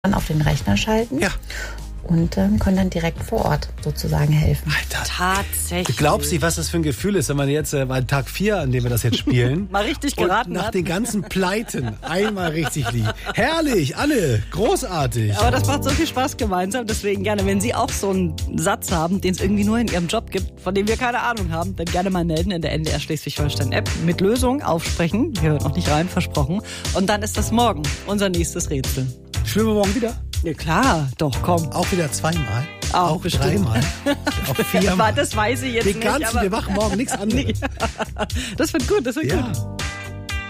dann auf den Rechner schalten. Ja. Und können dann direkt vor Ort sozusagen helfen. Alter, Tatsächlich. du glaubst nicht, was das für ein Gefühl ist, wenn man jetzt bei Tag 4, an dem wir das jetzt spielen, mal richtig und geraten nach hat. den ganzen Pleiten einmal richtig liegt. Herrlich, alle, großartig. Aber das macht so viel Spaß gemeinsam, deswegen gerne, wenn Sie auch so einen Satz haben, den es irgendwie nur in Ihrem Job gibt, von dem wir keine Ahnung haben, dann gerne mal melden in der NDR Schleswig-Holstein-App mit Lösung aufsprechen. Wir hören noch nicht rein, versprochen. Und dann ist das morgen unser nächstes Rätsel. Spielen wir morgen wieder? Ja klar, doch, komm. Auch wieder zweimal? Auch bestimmt. Dreimal? Auch viermal? Das weiß ich jetzt nicht. Wir machen morgen nichts anderes. Das wird gut, das wird gut.